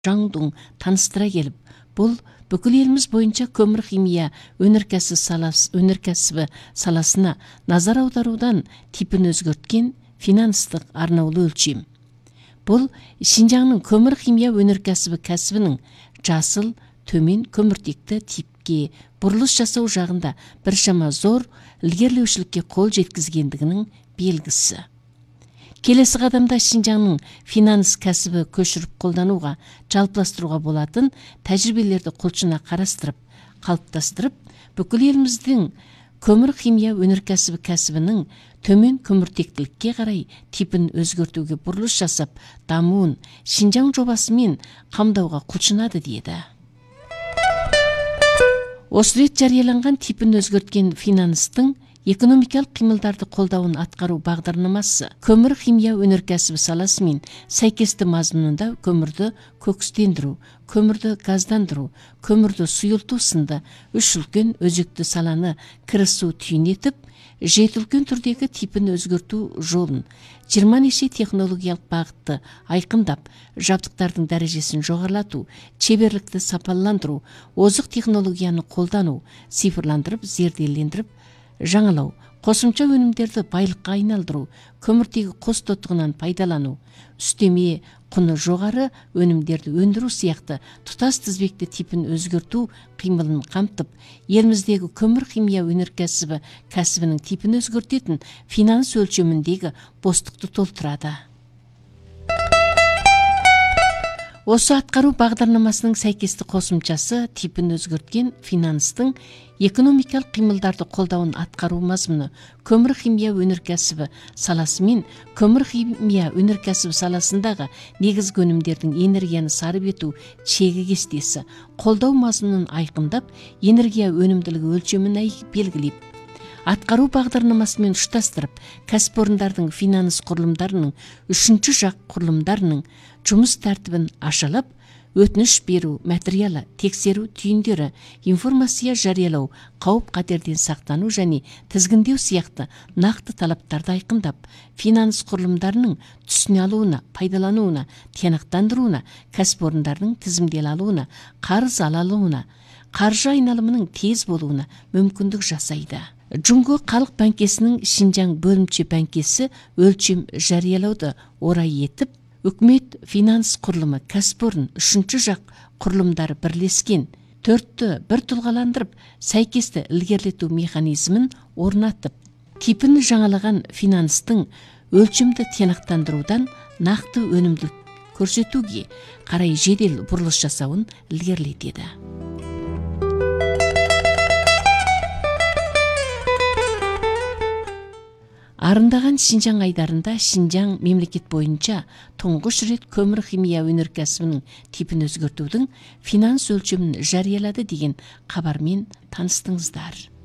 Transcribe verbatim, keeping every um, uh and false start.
жаңдың таныстыра келіп, бұл бүкіл еліміз бойынша көмір химия өнеркәсібі саласы, өнеркәсібі саласына назар аударудан типін өзгерткен финанстық арнаулы өлшем. Бұл Шинжаңның көмір химия өнеркәсібі кәсібінің жасыл, төмен көміртекті типке бұрылыс жасау жағында біршама зор ілгерілеушілікке қол жеткізгендігінің белгісі. Келесі қадамда Шинжаңның финанс кәсібі көшіріп қолдануға, жалпыластыруға болатын тәжірибелерді құлшына қарастырып, қалыптастырып, бүкіл еліміздің көмір химия өнеркәсібі кәсібінің төмен көміртектілікке қарай типін өзгертуге бұрылыс жасап, дамуын Шинжаң жобасымен қамдауға құлшынады деді. Осы рет жарияланған типін өзгерткен финанстың экономикалық қимылдарды қолдауын атқару бағдарламасы көмір химия өнеркәсібі саласымен сәйкесті мазмұнында көмірді кокстендіру, көмірді газдандыру, көмірді сұйылту сынды үш үлкен өзекті саланы кірісу түйін етіп, жеті үлкен түрдегі типін өзгерту жолын, жиырма неше технологиялық бағытты айқындап, жабдықтардың дәрежесін жоғарлату, шеберлікті сапаландыру, озық технологияны қолдану, цифрландырып, зерделендіріп, жаңалау, қосымша өнімдерді байлыққа айналдыру, көміртегі қос тотығынан пайдалану, үстеме құны жоғары өнімдерді өндіру сияқты тұтас тізбекті типін өзгерту қимылын қамтып, еліміздегі көмір химия өнеркәсібі кәсібінің типін өзгертетін финанс өлшеміндегі бостықты толтырады. Осы атқару бағдарламасының сәйкесті қосымшасы типін өзгерткен финанстың экономикалық қимылдарды қолдауын атқару мазмұны көмір химия өнеркәсібі саласы мен көмір химия өнеркәсібі саласындағы негізгі өнімдердің энергияны сарып ету шегі кестесі, қолдау мазмұнын айқындап, энергия өнімділігі өлшемін белгілеп, атқару бағдарламасымен ұштастырып, кәсіпорындардың финанс құрылымдарының үшінші жақ құрылымдарының жұмыс тәртібін ашалап, өтініш беру, материалы, тексеру түйіндері, информация жариялау, қауіп қатерден сақтану және тізгіндеу сияқты нақты талаптарды айқындап, финанс құрылымдарының түсіне алуына, пайдалануына, тиянақтандыруына, кәсіпорындардың тізімдел алуына, қарыз ала алуына, қаржы айналымының тез болуына мүмкіндік жасайды. Джунго халық банкесінің Шинжаң бөлімше банкесі өлшем жариялауды орай етіп, үкімет финанс құрылымы кәсіпорын үшінші жақ құрылымдары бірлескен төртті бір тұлғаландырып, сәйкесті ілгерілету механизмін орнатып, типін жаңалаған финанстың өлшемді тиянақтандырудан нақты өнімділік көрсетуге қарай жедел бұрылыс жасауын ілгерілетеді. Арындаған Шинжаң айдарында Шинжаң мемлекет бойынша тұңғыш рет көмір химия өнеркәсібінің типін өзгертудің финанс өлшемін жариялады деген хабармен таныстыңыздар.